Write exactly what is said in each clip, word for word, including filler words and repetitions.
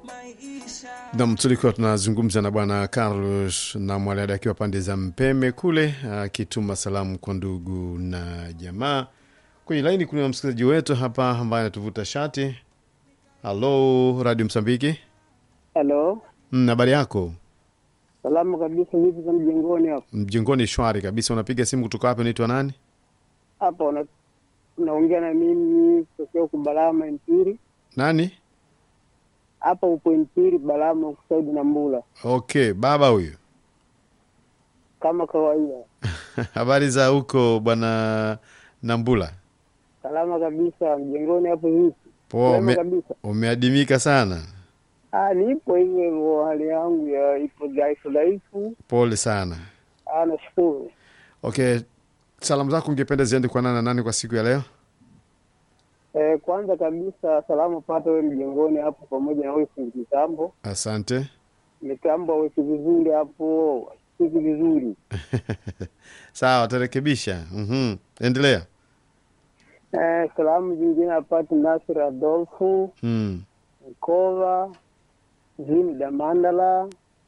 Na tulikuwa tunazungumza na bwana Carlos na Mwalada akiwa pande za Mpeme kule, akituma salamu kwa ndugu na jamaa. Kwenye laini kuna msikilizaji wetu hapa ambaye anatuvuta shati. Hello, Radio Msambiki. Hello. Mm, habari yako? Salamu kabisa, vipi za mjengoni hapo? Mjengoni shwari kabisa. Unapiga simu kutoka wapi, unaitwa nani? Hapa una unaongea na mimi kutoka kwa Balama Mpiri. Nani? Hapa upo Mpiri Balama kusaidia na Mbula. Okay, baba huyo. Kama kawaida. Habari za huko bwana Nambula? Salama kabisa, mjengoni hapo hivi. Poa, ume, umeadimika sana. Ah, nipo hivyo, hali yangu ya ipo dhaifu dhaifu. Pole sana. Ah, nashukuru. Okay, salamu zako ungependa ziende kwa nani na nani kwa siku ya leo? Eh, kwanza kabisa salamu pata wewe mjengoni hapo pamoja na wewe mitambo. Asante. Mitambo wewe vizuri hapo, siku vizuri. Sawa, tarekebisha. Mhm. Endelea. Eh, salamu zingine apate Nasir Adolfo. Mm. Mkova, Zinda Mandala,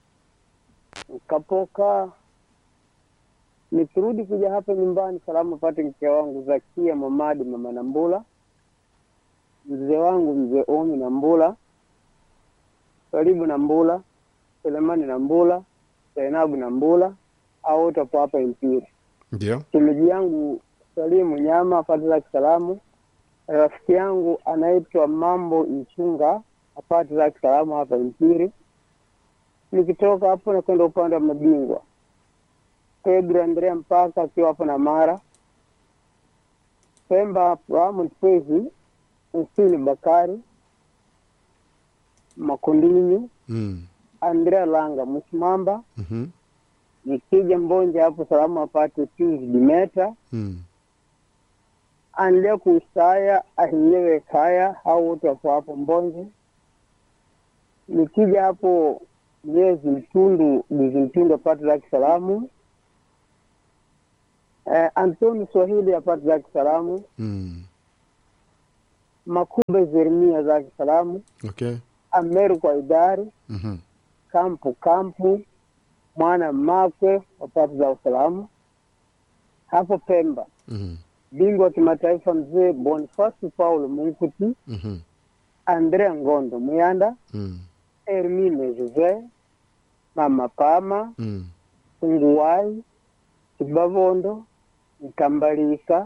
Kapoka. Nikirudi kuja hapa nyumbani salamu pate mke wangu Zakia Mamadi mama Nambula. Mzee wangu mzee Omi Nambula. Karibu Nambula, Selemani Nambula, Zainabu Nambula, au wote hapo hapa Mpira. Ndio. Shemeji yangu Salimu Nyama pate za salamu. Rafiki yangu anaitwa Mambo Nchunga apate za salamu hapa Mpiri. Nikitoka hapo na kwenda upande wa Mabingwa. Pedro Andrea mpaka akiwa hapo na Mara. Pemba Ramon Pezi, Usini Bakari, Makundinyu, Mm. Andrea Langa Msimamba. Mhm. Nikija Mbonja hapo salamu apate Tuzi Dimeta. Mm. Anlea kusaya ahilewe kaya hao wote wapo hapo Mbonje. Nikija hapo Nyezi Mtundu, Nyezi Mtundu apate za salamu. Eh, Antoni Swahili apate za salamu. Mm. Makube Zermia za salamu. Okay. Ameru kwa idari. Mhm. Kampu Kampu, Mwana Makwe apate za salamu. Hapo Pemba. Mhm. Bingwa kimataifa mzee Boniface Paulo Munkuti. Mhm. Andrea Ngondo Muyanda. Mm. Hermine Jose, Mama Pama, Mm. Unguwai, Kibavondo, Mkambalika,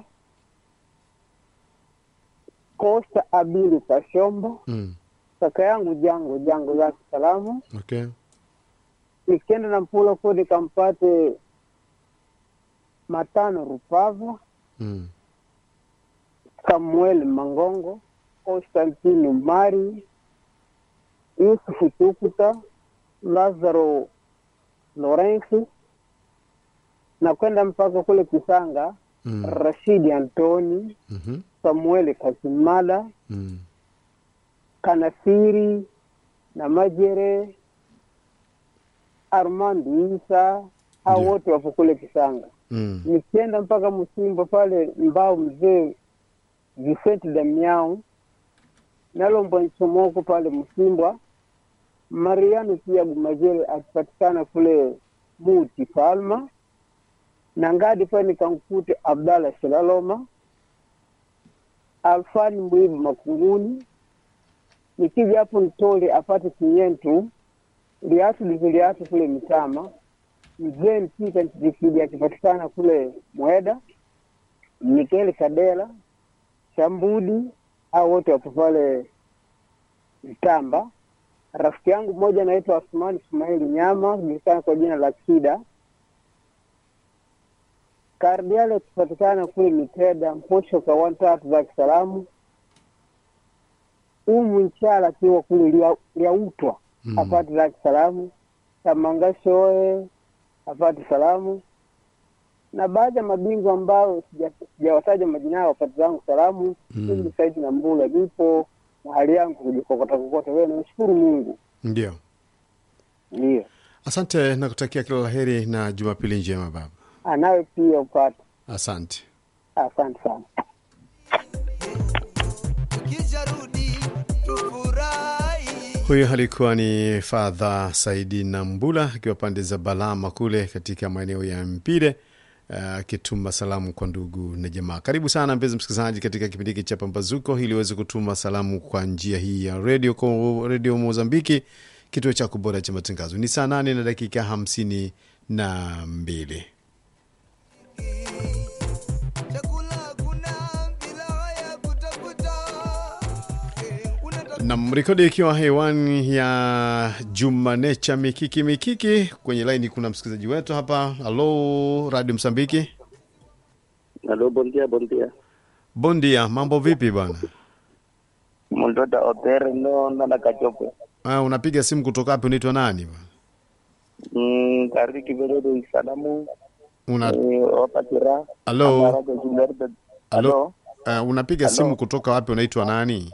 Costa Abili Kashombo. Mm. Kaka yangu Jango Jango za salamu. Okay. Nikienda na Mpula kodi kampate Matano Rupava. Mm. Samuel Mangongo, Constantino Mari, Yusufu Tukuta, Lazaro Lorenzi, na kwenda mpaka kule Kisanga. Mm. Rashidi Antoni, Mhm. Samuel Kasimala, Mm. Kanasiri na Majere, Armando Isa, hao Yeah. wote wapo kule Kisanga. Mm. Nikienda mpaka Msimbo pale Mbao mzee Vicente Damiao, Nalombo Nchomoko pale Msimbwa. Mariano pia Gumajele akipatikana kule Muti Palma. Na ngadi pale Kankute Abdalla Shilaloma. Alfani Mwivu Makunguni. Nikija hapo Ntole apate Kinyentu. Liatu liatu kule Mitama. Mzee Mpika Nchikidi akipatikana kule Mweda. Mikele Kadela, Shambudi, hao wote wapo pale Mtamba. Rafiki yangu mmoja anaitwa Asmani Ismaili Nyama, julikana kwa jina la Kida. Kardiale kupatikana kule Miteda, Mposho kwa wantatu za salamu. Umu Nchala kiwa kule Liautwa, Mm. apate za salamu. Tamangashoe, apate salamu. Na baadhi ya mabingwa ambao sijawataja majina yao wapate zangu salamu. Mm. Mimi Saidi na Mbula nipo na hali yangu kujikokota kokota. Wewe nashukuru Mungu. Ndio. Ndio. Asante na kutakia kila laheri na Jumapili njema baba. Anawe pia upate. Asante. Asante sana. Kijarudi tufurahi. Huyo alikuwa ni Father Saidi Nambula akiwa pande za Balama kule katika maeneo ya Mpire, akituma uh, salamu kwa ndugu na jamaa. Karibu sana mpenzi msikilizaji katika kipindi hiki cha Pambazuko, ili uweze kutuma salamu kwa njia hii ya radio kwa Radio Mozambiki, kituo cha kubora cha matangazo. Ni saa nane na dakika hamsini na mbili. Na mrekodi ikiwa hewani ya Jumanecha Mikiki Mikiki. Kwenye line kuna msikilizaji wetu hapa. Hello Radio Msambiki. Hello, bondia bondia. Bondia, mambo vipi bwana? Mundota opere no na kachope. Ah, unapiga simu kutoka wapi? Unaitwa nani bwana? Mm, kariki verodo salamu. Una opatira. Hello. Hello. Uh, unapiga simu kutoka wapi? Unaitwa nani?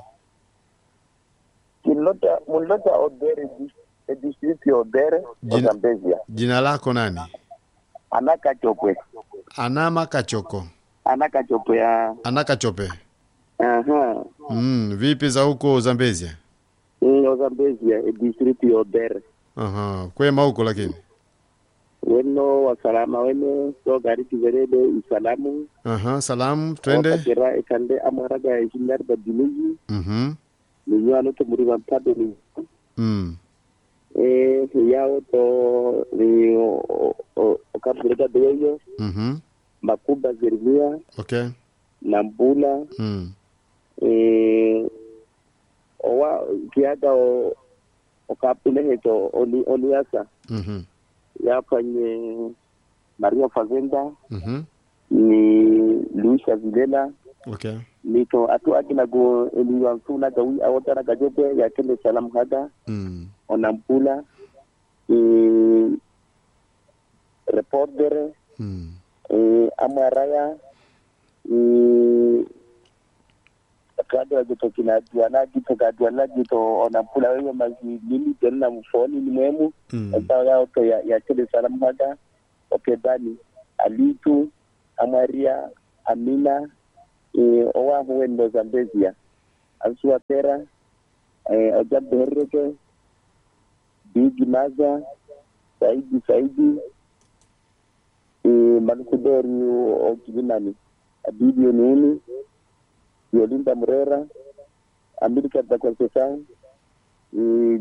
Mundota mundota opere district opere Zambezia. Jina lako nani? Anaka Chopwe. Anama Kachoko. Anaka Chopwe ya. Anaka Chope. Aha. Mm, vipi za huko Zambezia? Mm, Zambezia district opere. Aha, kwema huko lakini. Weno wa salama weno so gari kiveredo salamu. Aha, salamu twende. Opatira ekande amaraga ya jinar badiliji. Mhm. Niyo ano to muri bampado ni. Mm. Eh, yao to ni o kapuleta doyo. Mhm. Makuba Zermia. Okay. Nambula. Mm. Eh, owa kiaga o o kapule heto oni oniasa. Mhm. Ya kwenye Maria Fazenda. Mhm. Ni Luisa Vilela. Okay. Nito atu akina go eliwa mfuna gawi awotana gajope ya kende salamu hada. Mm. Onampula. E, reporter. Mm. E, Amaraya. E, kada gito kina duana gito gaduana gito onampula wewe mazi lili tena mfoni ni mwemu. Mm. Etawa ya oto ya, ya kende salamu hada. Okedani. Alitu. Amaria. Amina. E, owa huwe ndo Zambezia. Ansua Tera. E, Ojabu Herreke. Bigi Maza. Saidi Saidi. E, Manukudori o Kibinani. Bibi Onuni. Yolinda Murera. Amerika da Conceição. E,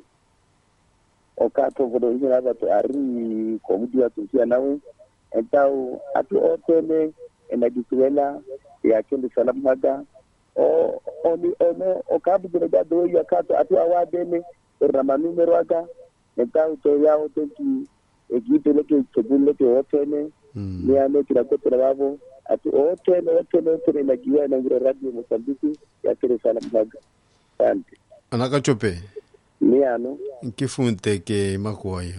Okato vodo hiyo hapa to ari komudi wa tusia nao. Entao atu otele enajisuela ya kende salamu hada. O oni ono okabu direga do ya kato atu awadene rama numero aga. Entao to ya otoki egipe leke kebule ke otele. Ni ane kirako trabajo atu otele otele otele na giwa na ngura Radio Mozambiki ya kende salamu hada. Asante. Anaka Chope. Ni ano Kifunte ke makuayo.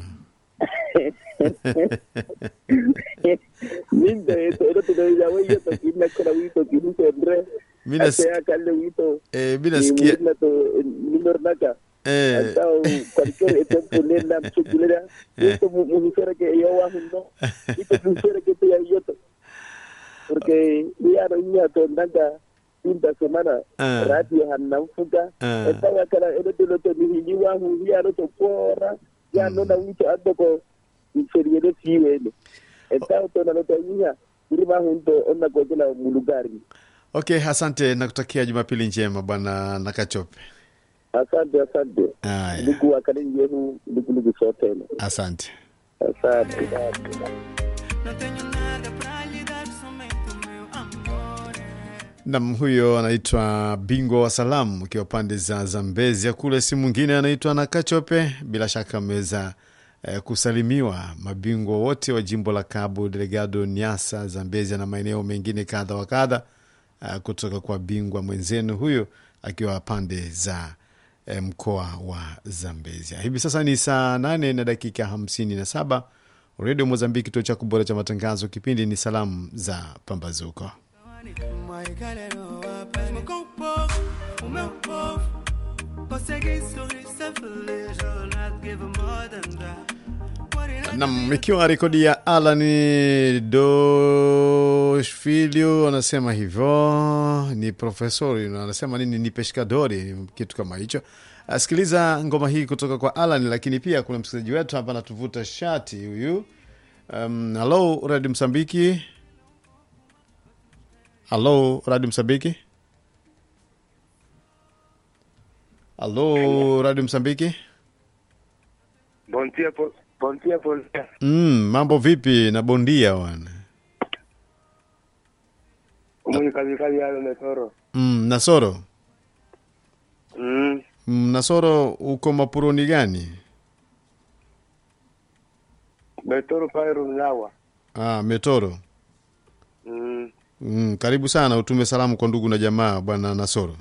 Minda eto eto tunaja wewe to kina kuna wito kinuso Andre. Mina sea kale wito. Eh, mina sikia. Mina to minor naka. Eh. Atao cualquier tiempo nena mchukulera. Esto mujer que yo bajo no. Esto mujer que te ayuda. Porque ya no niña to nanga pinta semana radio hanamfuka. Estaba kala eto lo to ni hiwa hu ya no to pora. Ya no na wito adoko inferiore siwele. Estaba to na lo to niña. Irima hunto ona kwa kila mulugari. Okay, asante, nakutakia Jumapili njema bwana Nakachope. Asante, asante. Haya. Lugu wakali yehu, lugu lugu sote. Asante. Asante. Nam, huyo anaitwa Bingwa wa Salamu ukiwa pande za Zambezia kule. Si mwingine anaitwa Nakachope. Bila shaka ameweza eh, kusalimiwa mabingwa wote wa jimbo la Cabo Delgado, Niassa, Zambezia na maeneo mengine kadha wa kadha, uh, kutoka kwa bingwa mwenzenu huyo akiwa pande za eh, mkoa wa Zambezia. Hivi sasa ni saa nane na dakika hamsini na saba. Radio Mozambiki, kituo cha kubora cha matangazo. Kipindi ni salamu za Pambazuko. Nam, ikiwa rekodi ya Alan Doshfilio anasema hivyo, ni profesori, anasema nini, ni pescadori, kitu kama hicho. Asikiliza ngoma hii kutoka kwa Alan, lakini pia kuna msikilizaji wetu hapa anatuvuta shati huyu. Um, hello Radio Msambiki. Hello Radio Msambiki. Hello Radio Msambiki. Bontia po, bontia bontia. Mm, mambo vipi na bondia wana? Umuni kazi kazi yalo Nasoro. Mm, Nasoro. Mm. Mm, Nasoro uko mapuroni gani? Metoro pairu mlawa. Ah, Metoro. Mm. Mm, karibu sana, utume salamu kwa ndugu na jamaa bwana Nasoro.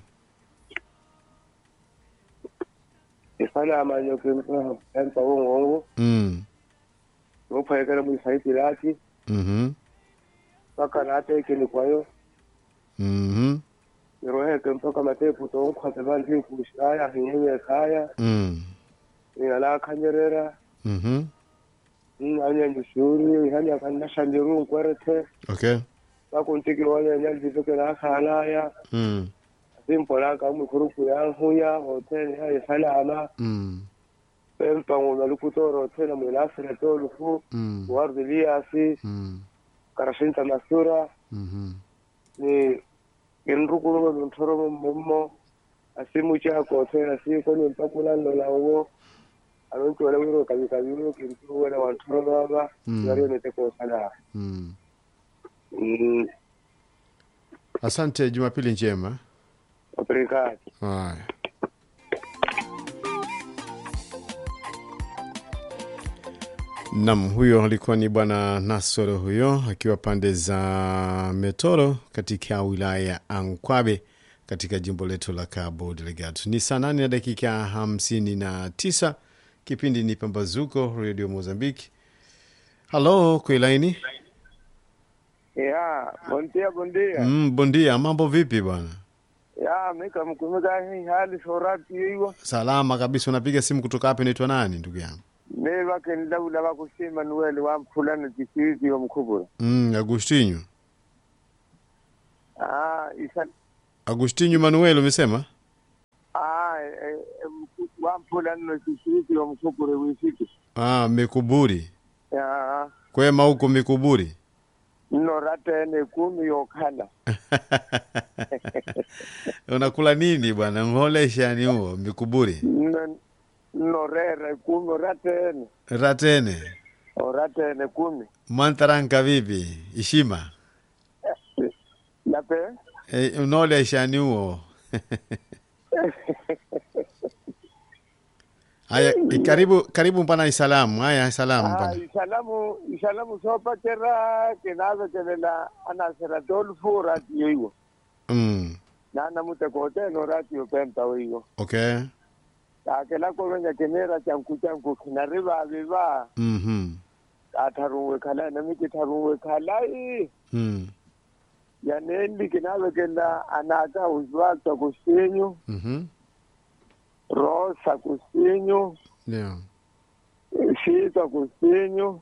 Ifana amanyo kimpa empa wongo. Mm. Upa yekana mwisaiti lati. Mhm. Paka nate ikini kwayo. Mhm. Nirohe kimpa matepu to kwa tebanti kushaya hinyewe kaya. Mm. Inala kanyerera. Mhm. Mm, anya nyushuri, hanya kanda shandiru kwerete. Okay. Pako ntiki wale nyanzi toke na kalaya. Mm. Simpola ka mkurupu ya huya hotel ya salama. Mm. Pempa ngona lukutoro hotel mwilasire tolufu. Mm. Wardi liasi. Mm. Karashinta masura. Mhm. Ni genrukuru ntoro mummo. Asimu chako hotel asiko ni mpakula lola uwo. Anontu wale wiro kazi kazi wiro kintu wale wantoro baba. Mm. Yari neteko sana. Mm. Mm. Asante, Jumapili njema. Obrigado. Haya. Nam, huyo alikuwa ni bwana Nasoro huyo akiwa pande za Metoro katika wilaya ya Ankwabe katika jimbo letu la Cabo Delgado. Ni saa nane na dakika hamsini na tisa. Kipindi ni Pambazuko Radio Mozambique. Hello, kwa laini. Ya, bondia bondia. Mm, bondia, mambo vipi bwana? Ya, mika mkumika hii hali sorati hiyo. Salama kabisa. Unapiga simu kutoka hapa, inaitwa nani ndugu yangu? Neva kenda ula wakusema nuwele wa mfulana jisizi wa mkubura. Mm, Agustinho. Ah, isa Agustinho Manuel umesema? ah e, e, wa mfulana jisizi wa mkubura wisiki. Ah, Mikuburi. Ya, Kwema huko Mikuburi. no rate ne kunu yokhala. Unakula nini bwana? Ngolesha ni huo Mikuburi. No no rere kunu rate ne. Ratene. O rate ne kunu. Mantaranka vipi? Ishima. Lape? Eh, unolesha ni huo. Haya, karibu karibu mpana isalamu. Haya, salamu Ah, mpana. isalamu isalamu sopa kera kenaza kelela anasera dolfu radio hiyo. Mm. Na na mutakote no radio pempa hiyo. Okay. Akela ko wenya kenera chanku chanku kinariba biba Mhm. atharuwe khala na miki tharuwe khala i Mm. ya nendi kinaza kenda anaka uzwa kwa kusinyo Mhm. rosa kusinyo Yeah. shita kusinyo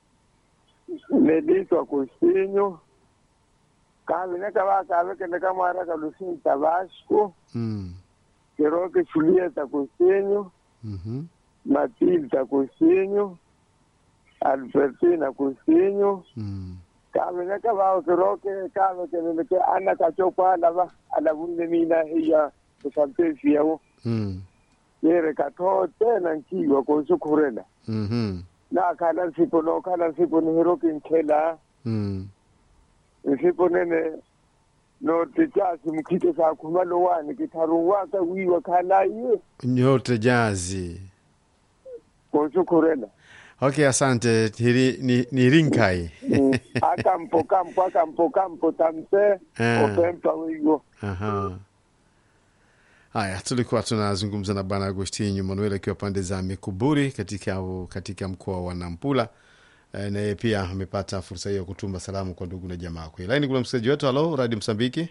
medito kusinyo kabe ne kaba kabe kenda kamara kalusin tabasco Mm. Quiero que Julieta Costeño, Mhm. Matilda Costeño, Albertina Costeño, Mm. cabe en acabado, creo que cabe que desde que Ana Cachopa a la a la bundemina ella de Santencia, Mm. quiere cato tranquilo con su correla. Mhm. Na kalan si pono kalan si pono hero que kela, Mm. si ponene no te chasi mkite sa kumalo wani kitaruwa ka wiwa kala ye Nyote jazi. con su correla. Okay, asante. Hiri, ni, ni Rinkai. Akampo kampo akampo kampo tamse Ah. opempa wigo. Aha. Haya, tulikuwa tunazungumza na bwana Agustinho Manuel akiwa pande za Mikuburi katika katika mkoa wa Nampula. E, na yeye pia amepata fursa hiyo kutuma salamu kwa ndugu na jamaa. Kwa laini kuna msikilizaji wetu. Halo, Radio Msambiki.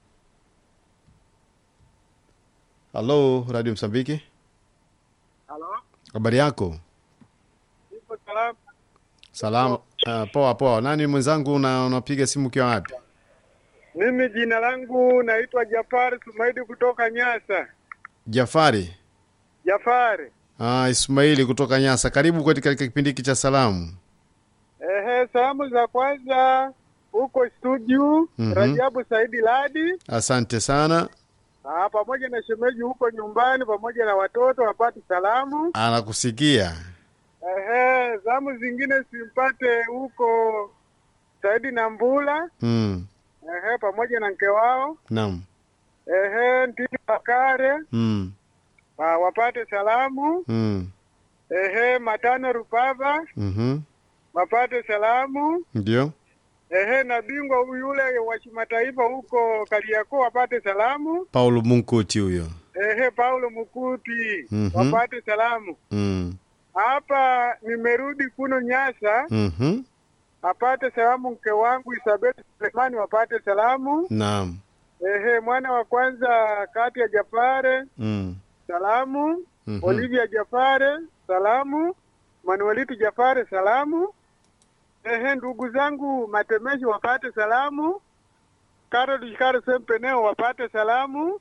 Halo, Radio Msambiki. Halo? Habari yako? Ipo salamu. Salamu. Uh, poa poa. Nani mwenzangu na unapiga simu ukiwa wapi? Mimi jina langu naitwa Jafari Sumaidi kutoka Nyasa. Jafari. Jafari. Ah, Ismaili kutoka Nyasa. Karibu katika kipindi hiki cha salamu. Ehe, salamu za kwanza huko studio, Mhm. Rajabu Saidi Ladi. Asante sana. Ah, pamoja na shemeji huko nyumbani pamoja na watoto wapate salamu. Anakusikia. Ehe, salamu zingine simpate huko Saidi na Mbula. Mm. Ehe, pamoja na mke wao. Naam. Ehe, Ntini Bakare. Mm. Ah, wapate salamu. Mm. Ehe, Matano Rupava. Mhm. Wapate salamu. Ndio. Ehe, na bingwa huyu yule wa kimataifa huko Kariakoo wapate salamu. Paulo Munkuti huyo. Ehe, Paulo Mukuti Mhm. wapate salamu. Mm. Hapa nimerudi kuno Nyasa, Mhm. apate salamu mke wangu Isabel Sulemani wapate salamu. Naam. Ehe, mwana wa kwanza kati ya Jafare Mm. salamu. Mhm. Olivia Jafare salamu. Manuelitu Jafare salamu. Ehe, ndugu zangu Matemeshi wapate salamu. Karol Shikaro Sempeneo wapate salamu.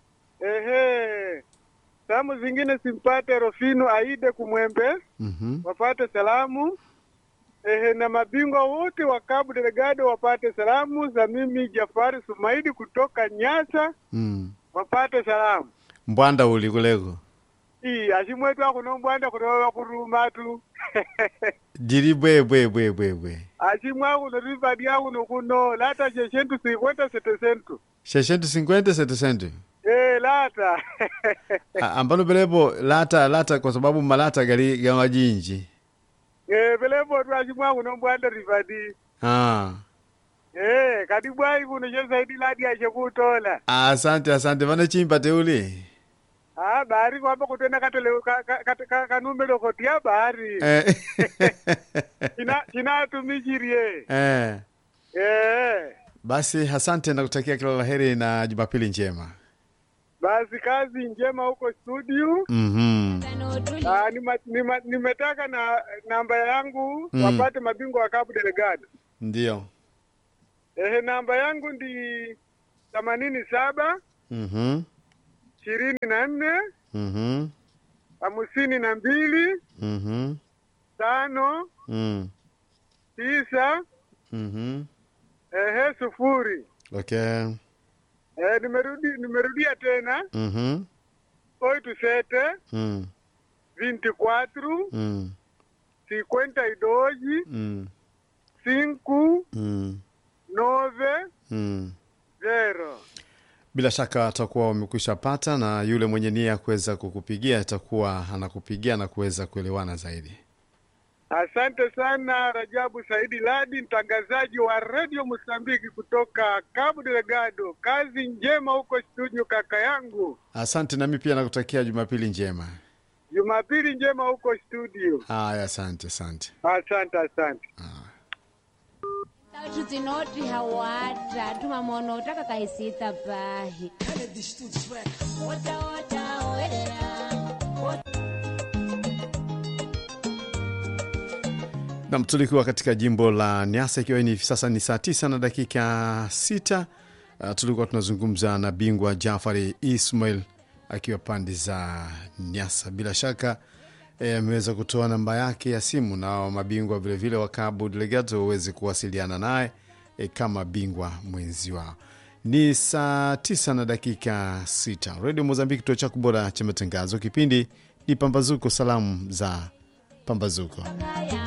Ehe, salamu zingine simpate Rofino Aide Kumwembe Mhm. wapate salamu. Ehe, na mabingwa wote wa Cabo Delgado wapate salamu. Za mimi Jafari Sumaidi kutoka Nyasa Mm. wapate salamu. Mbwanda uli kuleko. Ii, ashimwetu akuno mbwanda kutoka kuruma tu. Jiri bwe bwe bwe bwe bwe. Ashimwa kuno rivadi akuno kuno lata sheshentu sikweta setesentu. Sheshentu cinquenta setenta. Eh, lata. Ah, ambano belepo lata lata kwa sababu malata gali ya majinji. Eh, belepo tu ashimwa kuno mbwanda rivadi. Ah. Eh, kadi bwai kuno shesaidi ladi ashekutola. Ah, asante asante vana chimba teuli. Ah, bahari kwamba kutenda katele ka, ka, ka, ka, kanumelo kotia bahari. Eh. China china tumijirie. Eh. Eh. Basi asante na kutakia kila laheri na Jumapili njema. Basi kazi njema huko studio. Mhm. Ah, nima, nima, nimetaka na namba yangu Mm. wapate mabingwa wa Cabo Delgado. Ndio. Ehe, namba yangu ndi themanini saba Mhm. ishirini na nne Mhm. hamsini na mbili Mhm. tano Mm. tisa Mhm. ehe sufuri. Okay. Eh, nimerudi nimerudia tena Mhm. oito sete Mm. vinte e quatro Mm. cinquenta e dois Mm. cinco Mm. nove Mm. zero. Bila shaka atakuwa wamekwisha pata na yule mwenye nia ya kuweza kukupigia atakuwa anakupigia na kuweza kuelewana zaidi. Asante sana Rajabu Saidi Ladi, mtangazaji wa Radio Mosambiki kutoka Cabo Delgado. Kazi njema huko studio kaka yangu. Asante nami pia nakutakia Jumapili njema. Jumapili njema huko studio. Haya, asante asante. Asante asante. Tatu zinoti hawata tuma mono utaka kaisita pahi wata wata weta Na tulikuwa katika jimbo la Nyasa ikiwa ni sasa ni saa tisa na dakika sita. Uh, tulikuwa tunazungumza na bingwa Jafari Ismail akiwa pande za Nyasa. Bila shaka ameweza e, kutoa namba yake ya simu na mabingwa vile vile wa Cabo Delgado waweze kuwasiliana naye e, kama bingwa mwenzi wao. Ni saa tisa na dakika sita. Radio Mozambiki, kituo chako bora cha matangazo. Kipindi ni Pambazuko, salamu za Pambazuko.